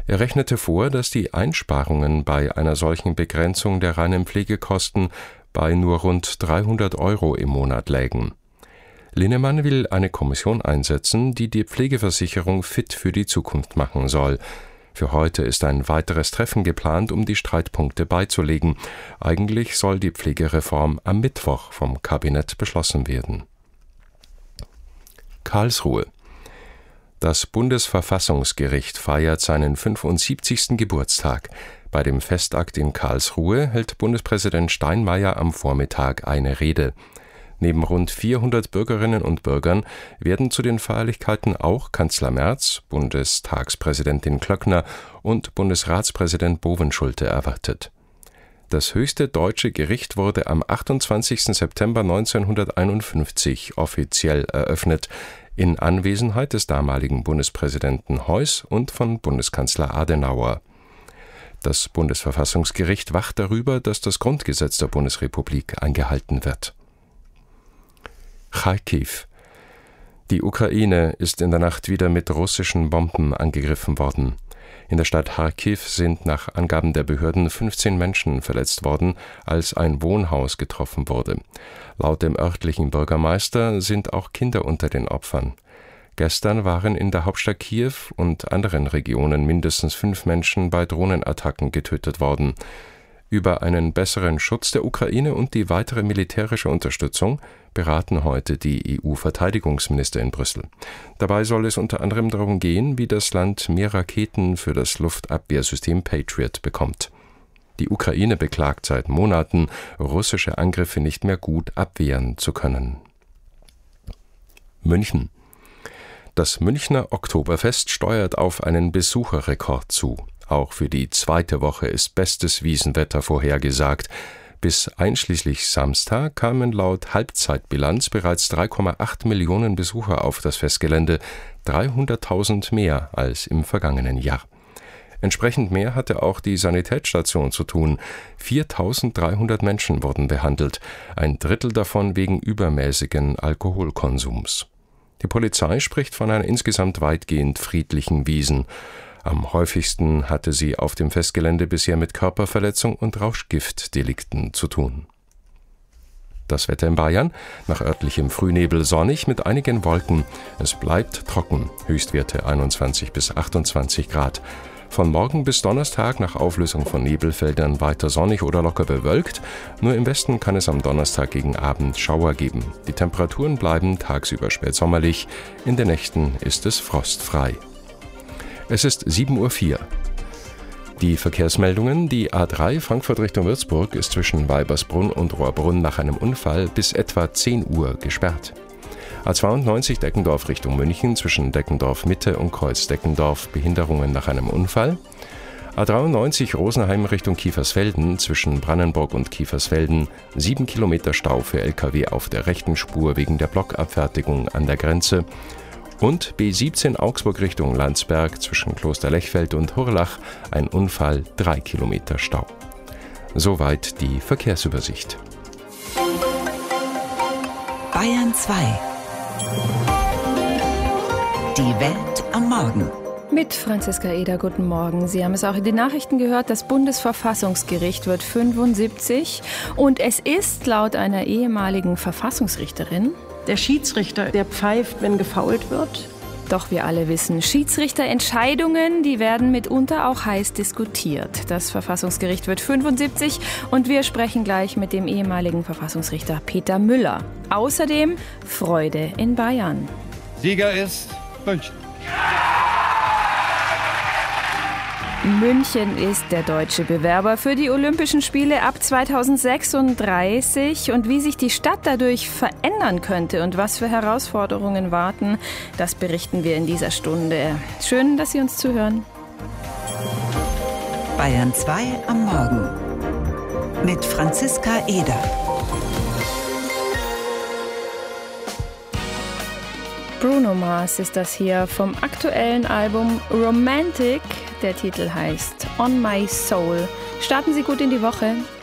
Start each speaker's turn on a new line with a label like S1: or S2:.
S1: Er rechnete vor, dass die Einsparungen bei einer solchen Begrenzung der reinen Pflegekosten bei nur rund 300 € im Monat lägen. Linnemann will eine Kommission einsetzen, die die Pflegeversicherung fit für die Zukunft machen soll. Für heute ist ein weiteres Treffen geplant, um die Streitpunkte beizulegen. Eigentlich soll die Pflegereform am Mittwoch vom Kabinett beschlossen werden. Karlsruhe. Das Bundesverfassungsgericht feiert seinen 75. Geburtstag. Bei dem Festakt in Karlsruhe hält Bundespräsident Steinmeier am Vormittag eine Rede. Neben rund 400 Bürgerinnen und Bürgern werden zu den Feierlichkeiten auch Kanzler Merz, Bundestagspräsidentin Klöckner und Bundesratspräsident Bovenschulte erwartet. Das höchste deutsche Gericht wurde am 28. September 1951 offiziell eröffnet, in Anwesenheit des damaligen Bundespräsidenten Heuss und von Bundeskanzler Adenauer. Das Bundesverfassungsgericht wacht darüber, dass das Grundgesetz der Bundesrepublik eingehalten wird. Charkiw. Die Ukraine ist in der Nacht wieder mit russischen Bomben angegriffen worden. In der Stadt Charkiw sind nach Angaben der Behörden 15 Menschen verletzt worden, als ein Wohnhaus getroffen wurde. Laut dem örtlichen Bürgermeister sind auch Kinder unter den Opfern. Gestern waren in der Hauptstadt Kiew und anderen Regionen mindestens 5 Menschen bei Drohnenattacken getötet worden. Über einen besseren Schutz der Ukraine und die weitere militärische Unterstützung beraten heute die EU-Verteidigungsminister in Brüssel. Dabei soll es unter anderem darum gehen, wie das Land mehr Raketen für das Luftabwehrsystem Patriot bekommt. Die Ukraine beklagt seit Monaten, russische Angriffe nicht mehr gut abwehren zu können. München. Das Münchner Oktoberfest steuert auf einen Besucherrekord zu. Auch für die zweite Woche ist bestes Wiesenwetter vorhergesagt. Bis einschließlich Samstag kamen laut Halbzeitbilanz bereits 3,8 Millionen Besucher auf das Festgelände, 300.000 mehr als im vergangenen Jahr. Entsprechend mehr hatte auch die Sanitätsstation zu tun. 4.300 Menschen wurden behandelt, ein Drittel davon wegen übermäßigen Alkoholkonsums. Die Polizei spricht von einer insgesamt weitgehend friedlichen Wiesn. Am häufigsten hatte sie auf dem Festgelände bisher mit Körperverletzung und Rauschgiftdelikten zu tun. Das Wetter in Bayern, nach örtlichem Frühnebel sonnig mit einigen Wolken. Es bleibt trocken, Höchstwerte 21 bis 28 Grad. Von morgen bis Donnerstag nach Auflösung von Nebelfeldern weiter sonnig oder locker bewölkt. Nur im Westen kann es am Donnerstag gegen Abend Schauer geben. Die Temperaturen bleiben tagsüber spätsommerlich. In den Nächten ist es frostfrei. Es ist 7:04 Uhr. Die Verkehrsmeldungen: Die A3 Frankfurt Richtung Würzburg ist zwischen Weibersbrunn und Rohrbrunn nach einem Unfall bis etwa 10 Uhr gesperrt. A92 Deckendorf Richtung München zwischen Deckendorf Mitte und Kreuz Deckendorf Behinderungen nach einem Unfall. A93 Rosenheim Richtung Kiefersfelden zwischen Brannenburg und Kiefersfelden 7 Kilometer Stau für Lkw auf der rechten Spur wegen der Blockabfertigung an der Grenze. Und B17 Augsburg Richtung Landsberg zwischen Kloster Lechfeld und Hurlach ein Unfall, 3 Kilometer Stau. Soweit die Verkehrsübersicht.
S2: Bayern 2. Die Welt am Morgen.
S3: Mit Franziska Eder, guten Morgen. Sie haben es auch in den Nachrichten gehört, das Bundesverfassungsgericht wird 75 und es ist laut einer ehemaligen Verfassungsrichterin
S4: der Schiedsrichter, der pfeift, wenn gefoult wird.
S3: Doch wir alle wissen, Schiedsrichterentscheidungen, die werden mitunter auch heiß diskutiert. Das Verfassungsgericht wird 75 und wir sprechen gleich mit dem ehemaligen Verfassungsrichter Peter Müller. Außerdem Freude in Bayern.
S5: Sieger ist München.
S3: München ist der deutsche Bewerber für die Olympischen Spiele ab 2036 und wie sich die Stadt dadurch verändern könnte und was für Herausforderungen warten, das berichten wir in dieser Stunde. Schön, dass Sie uns zuhören.
S2: Bayern 2 am Morgen mit Franziska Eder.
S3: Bruno Mars ist das hier vom aktuellen Album Romantic. Der Titel heißt On My Soul. Starten Sie gut in die Woche.